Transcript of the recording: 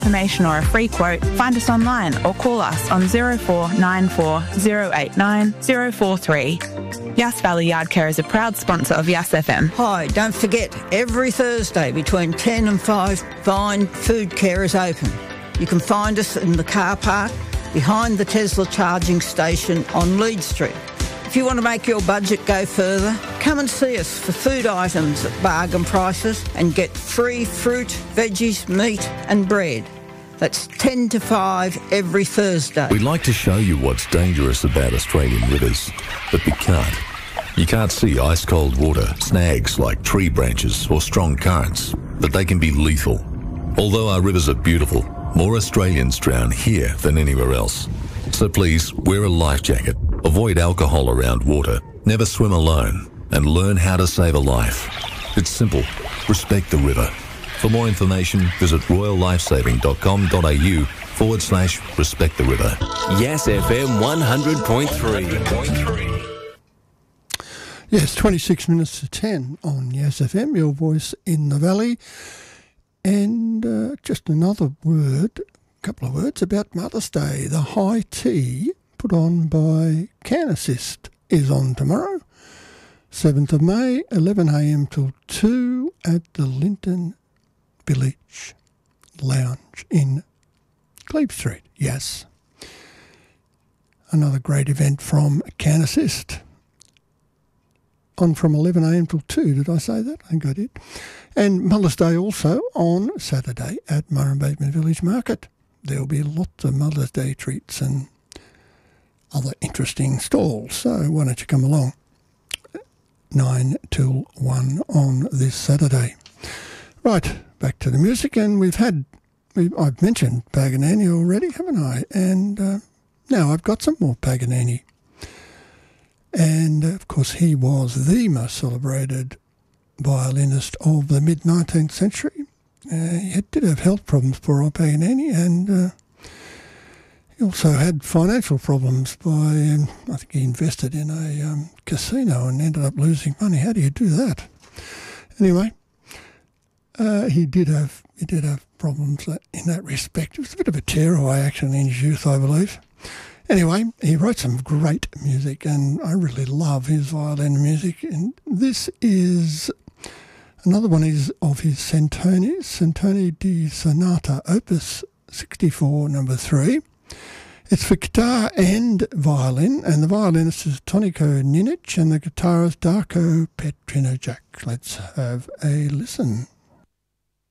information or a free quote, find us online or call us on 0494 089 043. Yass Valley Yard Care is a proud sponsor of Yass FM. Hi, don't forget, every Thursday between 10 and 5, Vine Food Care is open. You can find us in the car park behind the Tesla charging station on Lead Street. If you want to make your budget go further, come and see us for food items at bargain prices and get free fruit, veggies, meat and bread. That's 10 to 5 every Thursday. We'd like to show you what's dangerous about Australian rivers, but we can't. You can't see ice-cold water, snags like tree branches or strong currents, but they can be lethal. Although our rivers are beautiful, more Australians drown here than anywhere else. So please, wear a life jacket, avoid alcohol around water, never swim alone, and learn how to save a life. It's simple. Respect the river. For more information, visit royallifesaving.com.au/respect the river. Yass FM 100.3. Yes, 26 minutes to 10 on Yass FM, your voice in the valley. And just another word, a couple of words about Mother's Day. The high tea put on by Can Assist is on tomorrow, 7th of May, 11 a.m. till 2 at the Linton Village Lounge in Glebe Street. Yes. Another great event from Can Assist. On from 11 a.m. till 2, did I say that? I think I did. And Mother's Day also on Saturday at Murrumbidgee Village Market. There'll be lots of Mother's Day treats and other interesting stalls. So why don't you come along? 9 till 1 on this Saturday. Right, back to the music. And I've mentioned Paganini already, haven't I? And now I've got some more Paganini. And, of course, he was the most celebrated violinist of the mid-19th century. He did have health problems, poor old Paganini, and he also had financial problems by, I think he invested in a casino and ended up losing money. How do you do that? Anyway, he did have problems in that respect. It was a bit of a tearaway, actually, in his youth, I believe. Anyway, he wrote some great music, and I really love his violin music. And this is another one of his Santoni di Sonata, Opus 64, number 3. It's for guitar and violin, and the violinist is Toniko Ninic, and the guitarist Darko Petrinojak. Let's have a listen.